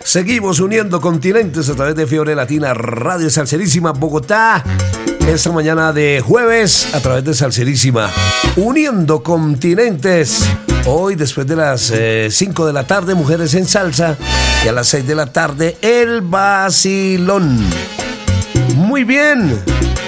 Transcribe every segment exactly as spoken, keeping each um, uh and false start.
Seguimos uniendo continentes a través de Fiebre Latina Radio Salserísima Bogotá. Esta mañana de jueves a través de Salserísima, uniendo continentes. Hoy después de las eh, cinco de la tarde, Mujeres en Salsa. Y a las seis de la tarde, El Vacilón. Muy bien.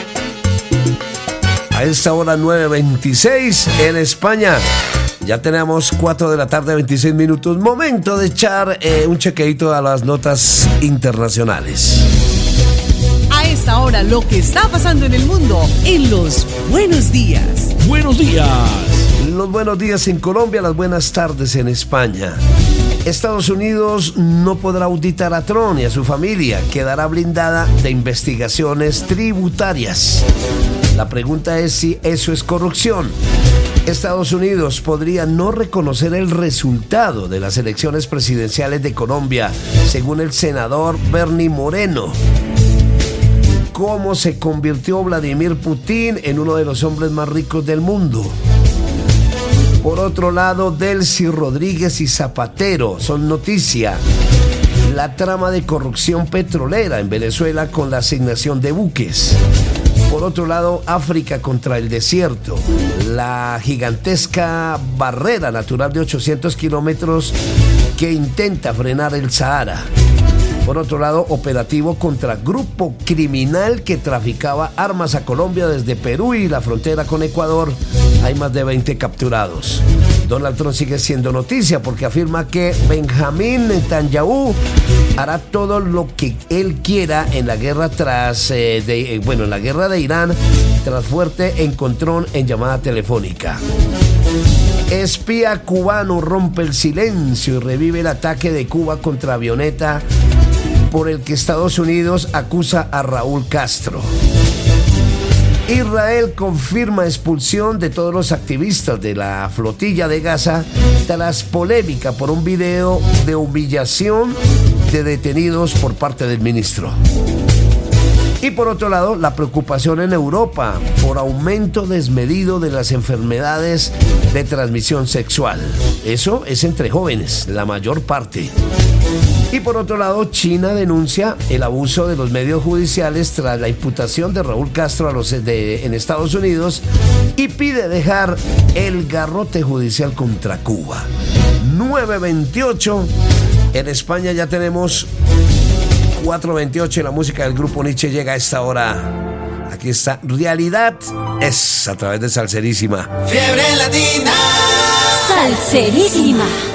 A esta hora nueve veintiséis en España. Ya tenemos cuatro de la tarde, veintiséis minutos. Momento de echar eh, un chequeito a las notas internacionales. A esta hora, lo que está pasando en el mundo en los Buenos Días. Buenos días. Los buenos días en Colombia, las buenas tardes en España. Estados Unidos no podrá auditar a Trump y a su familia. Quedará blindada de investigaciones tributarias. La pregunta es si eso es corrupción. Estados Unidos podría no reconocer el resultado de las elecciones presidenciales de Colombia, según el senador Bernie Moreno. ¿Cómo se convirtió Vladimir Putin en uno de los hombres más ricos del mundo? Por otro lado, Delcy Rodríguez y Zapatero son noticia. La trama de corrupción petrolera en Venezuela con la asignación de buques. Por otro lado, África contra el desierto. La gigantesca barrera natural de ochocientos kilómetros que intenta frenar el Sahara. Por otro lado, operativo contra grupo criminal que traficaba armas a Colombia desde Perú y la frontera con Ecuador. Hay más de veinte capturados. Donald Trump sigue siendo noticia porque afirma que Benjamín Netanyahu hará todo lo que él quiera en la guerra tras eh, de, eh, bueno, en la guerra de Irán tras fuerte encontrón en llamada telefónica. Espía cubano rompe el silencio y revive el ataque de Cuba contra avioneta por el que Estados Unidos acusa a Raúl Castro. Israel confirma expulsión de todos los activistas de la flotilla de Gaza tras polémica por un video de humillación de detenidos por parte del ministro. Y por otro lado, la preocupación en Europa por aumento desmedido de las enfermedades de transmisión sexual. Eso es entre jóvenes, la mayor parte. Y por otro lado, China denuncia el abuso de los medios judiciales tras la imputación de Raúl Castro a los de, en Estados Unidos y pide dejar el garrote judicial contra Cuba. nueve veintiocho. En España ya tenemos cuatro veintiocho y la música del grupo Nietzsche llega a esta hora. Aquí está Realidad, es a través de Salserísima. Fiebre Latina. Salserísima.